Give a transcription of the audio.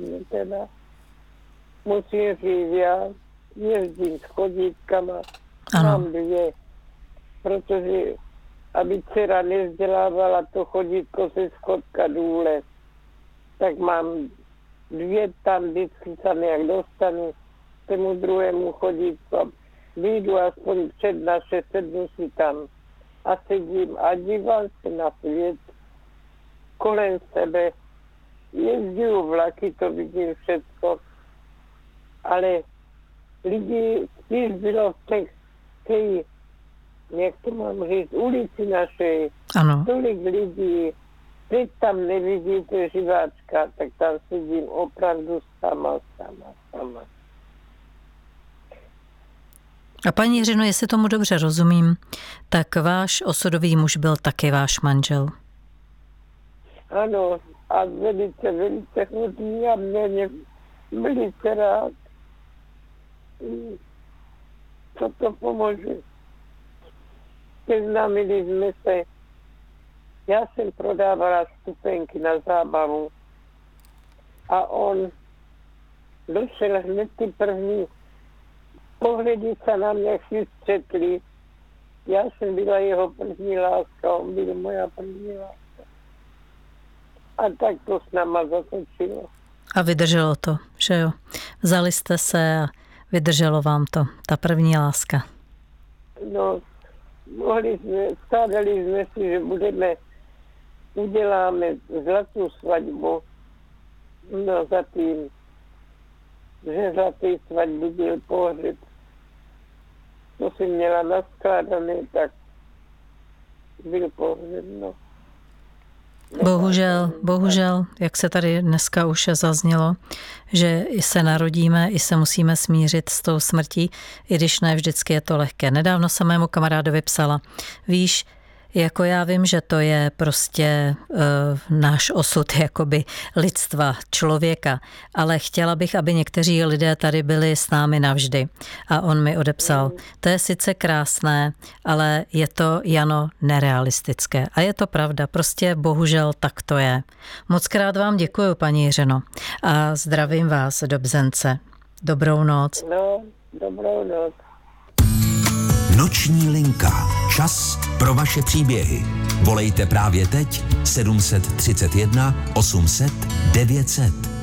hodně teda. Musím říct, já jezdím s chodítkama, mám 2, protože aby dcera nezdělávala to chodítko ze schodka důle, tak mám 2 tam vždycky se nějak dostanu k tomu druhému chodítku. Vyjdu aspoň před naše, sednu si tam a sedím a dívám se na svět kolem sebe. Jezduju vlaky, to vidím všecko, ale lidi, když bylo v té, jak to mám říct, ulici našej, tolik lidí, teď tam nevidíte živáčka, tak tam sedím opravdu sama. A paní Jiřino, jestli tomu dobře rozumím, tak váš osudový muž byl taky váš manžel. Ano, a velice hodný a mě velice rád. Co to pomůže? Seznámili jsme se. Já jsem prodávala stupenky na zábavu a on došel hned ty první pohledy se na mě všichni střetli. Já jsem byla jeho první láska, on byl moja první láska. A tak to s náma zatočilo. A vydrželo to, že jo? Vzali jste se a vydrželo vám to, ta první láska. No, stádali jsme si, že uděláme zlatou svatbu. No zatím, že zlatý svatbu byl pohřeb. To jsem měla naskládané, tak byl pohřeb, no. Bohužel, jak se tady dneska už zaznělo, že se narodíme, i se musíme smířit s tou smrtí, i když ne vždycky je to lehké. Nedávno jsem mému kamarádovi psala, víš, jako já vím, že to je prostě náš osud jakoby lidstva, člověka, ale chtěla bych, aby někteří lidé tady byli s námi navždy. A on mi odepsal, to je sice krásné, ale je to, Jano, nerealistické. A je to pravda, prostě bohužel tak to je. Mockrát vám děkuju, paní Jiřino, a zdravím vás do Bzence. Dobrou noc. No, dobrou noc. Noční linka. Čas pro vaše příběhy. Volejte právě teď 731 800 900.